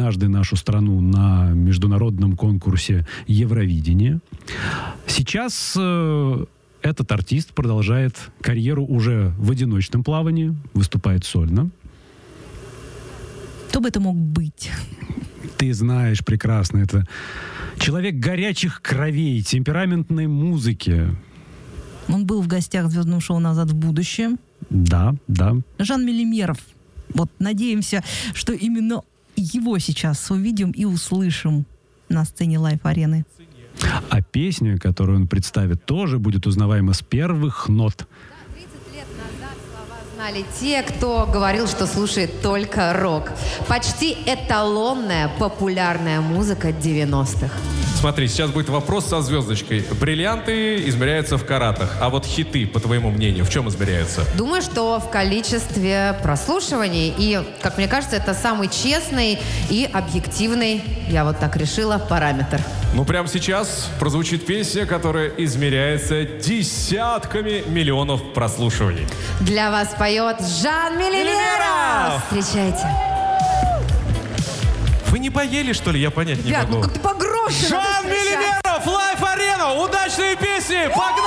однажды нашу страну на международном конкурсе Евровидения. Сейчас этот артист продолжает карьеру уже в одиночном плавании, выступает сольно. Кто бы это мог быть? Ты знаешь прекрасно, это человек горячих кровей, темпераментной музыки. Он был в гостях в звездном шоу «Назад в будущее». Да, да. Жан Мелимеров. Вот надеемся, что именно его сейчас увидим и услышим на сцене Лайф-арены. А песня, которую он представит, тоже будет узнаваема с первых нот. 30 лет назад слова знали те, кто говорил, что слушает только рок. Почти эталонная популярная музыка 90-х. Смотри, сейчас будет вопрос со звездочкой. Бриллианты измеряются в каратах, а вот хиты, по твоему мнению, в чем измеряются? Думаю, что в количестве прослушиваний. И, как мне кажется, это самый честный и объективный, я вот так решила, параметр. Ну, прямо сейчас прозвучит песня, которая измеряется десятками миллионов прослушиваний. Для вас поет Жан Мелимеров! Встречайте. Вы не поели, что ли? Я понять не Ребят, могу. ну как-то по-грошу. Жан Мелимеров, Лайф-арена, удачные песни, пока!